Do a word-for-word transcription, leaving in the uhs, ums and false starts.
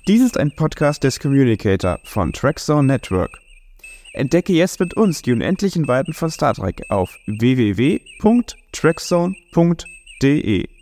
Dies ist ein Podcast des Communicator von Trackzone Network. Entdecke jetzt mit uns die unendlichen Weiten von Star Trek auf w w w punkt trackzone punkt d e.